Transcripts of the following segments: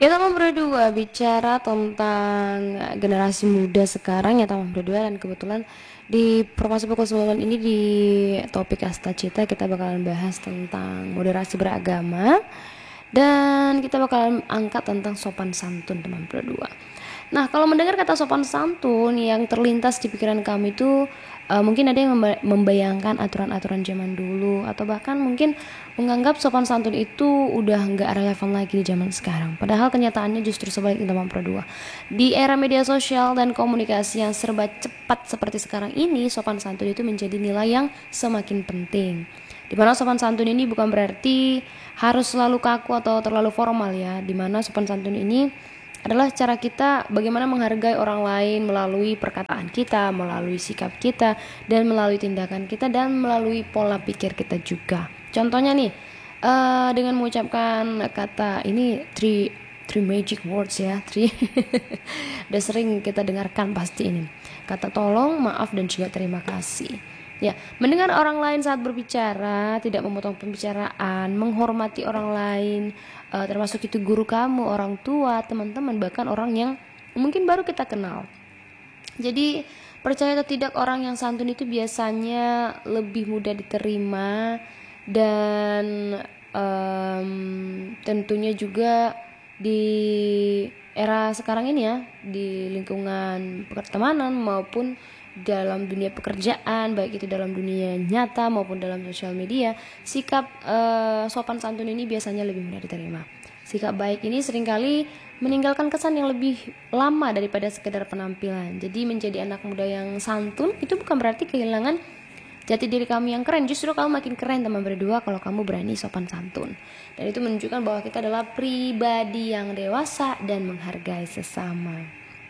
Kita mau berdua bicara tentang generasi muda sekarang ya teman berdua, dan kebetulan di Promosi Pukul 9 ini di topik Asta Cita kita bakalan bahas tentang moderasi beragama, dan kita bakalan angkat tentang sopan santun teman berdua. Nah, kalau mendengar kata sopan santun, yang terlintas di pikiran kami itu mungkin ada yang membayangkan aturan-aturan zaman dulu, atau bahkan mungkin menganggap sopan santun itu udah nggak relevan lagi di zaman sekarang. Padahal kenyataannya justru sebaliknya teman berdua. Di era media sosial dan komunikasi yang serba cepat seperti sekarang ini, sopan santun itu menjadi nilai yang semakin penting. Dimana sopan santun ini bukan berarti harus selalu kaku atau terlalu formal ya. Dimana sopan santun ini adalah cara kita bagaimana menghargai orang lain melalui perkataan kita, melalui sikap kita, dan melalui tindakan kita, dan melalui pola pikir kita juga. Contohnya nih, dengan mengucapkan kata ini three magic words ya, three udah sering kita dengarkan pasti ini. Kata tolong, maaf, dan juga terima kasih. Ya, mendengar orang lain saat berbicara, tidak memotong pembicaraan, menghormati orang lain, termasuk itu guru kamu, orang tua, teman-teman, bahkan orang yang mungkin baru kita kenal. Jadi, percaya atau tidak, orang yang santun itu biasanya lebih mudah diterima, dan tentunya juga di era sekarang ini ya, di lingkungan pertemanan maupun dalam dunia pekerjaan, baik itu dalam dunia nyata maupun dalam sosial media, sikap sopan santun ini biasanya lebih mudah diterima. Sikap baik ini seringkali meninggalkan kesan yang lebih lama daripada sekedar penampilan. Jadi menjadi anak muda yang santun itu bukan berarti kehilangan jati diri kamu yang keren. Justru kamu makin keren teman berdua kalau kamu berani sopan santun. Dan itu menunjukkan bahwa kita adalah pribadi yang dewasa dan menghargai sesama.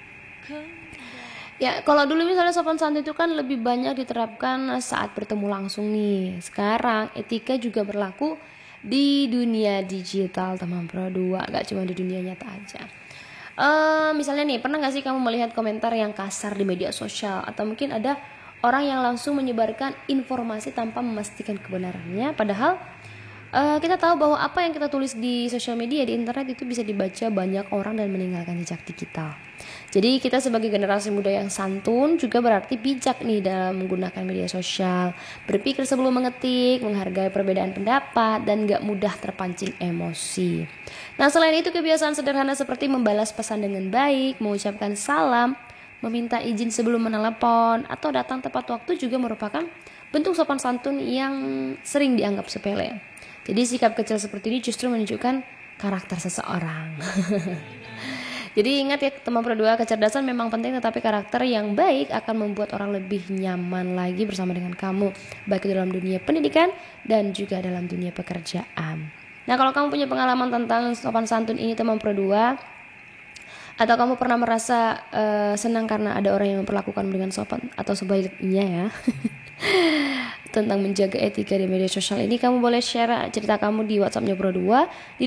Ya, kalau dulu misalnya sopan santun itu kan lebih banyak diterapkan saat bertemu langsung nih. Sekarang etika juga berlaku di dunia digital teman berdua, gak cuma di dunia nyata aja. Misalnya nih, pernah gak sih kamu melihat komentar yang kasar di media sosial? Atau mungkin ada orang yang langsung menyebarkan informasi tanpa memastikan kebenarannya, padahal kita tahu bahwa apa yang kita tulis di sosial media, di internet, itu bisa dibaca banyak orang dan meninggalkan jejak digital. Jadi kita sebagai generasi muda yang santun juga berarti bijak nih dalam menggunakan media sosial, berpikir sebelum mengetik, menghargai perbedaan pendapat, dan gak mudah terpancing emosi. Nah, selain itu, kebiasaan sederhana seperti membalas pesan dengan baik, mengucapkan salam, meminta izin sebelum menelepon, atau datang tepat waktu juga merupakan bentuk sopan santun yang sering dianggap sepele. Jadi sikap kecil seperti ini justru menunjukkan karakter seseorang. Jadi ingat ya teman berdua, kecerdasan memang penting, tetapi karakter yang baik akan membuat orang lebih nyaman lagi bersama dengan kamu, baik dalam dunia pendidikan dan juga dalam dunia pekerjaan. Nah, kalau kamu punya pengalaman tentang sopan santun ini teman berdua, atau kamu pernah merasa senang karena ada orang yang memperlakukan dengan sopan, atau sebaliknya ya, tentang menjaga etika di media sosial ini, kamu boleh share cerita kamu di WhatsAppnya Bro2 di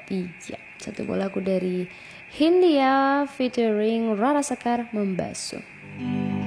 0811656333. Satu bola aku dari Hindia featuring Rara Sekar, Membasuh.